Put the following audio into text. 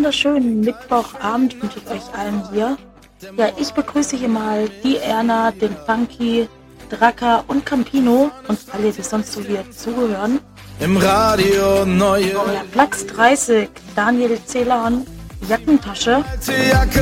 wunderschönen Mittwochabend wünsche ich euch allen hier. Ja, ich begrüße hier mal die Erna, den Funky, Draka und Campino und alle, die sonst so hier zugehören. Im Radio neue Ja, Flachs 30, Daniel Celan, Jackentasche.